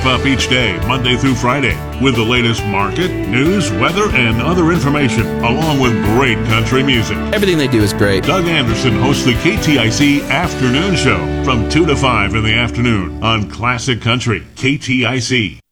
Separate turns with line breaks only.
wrap up each day, Monday through Friday, with the latest market, news, weather, and other information, along with great country music.
Everything they do is great.
Doug Anderson hosts the KTIC Afternoon Show from 2 to 5 in the afternoon on Classic Country, KTIC.